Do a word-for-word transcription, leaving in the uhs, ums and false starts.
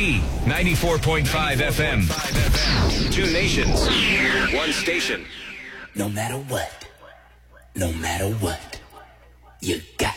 Z ninety-four point five F M. Two nations, one station. No matter what, no matter what, you got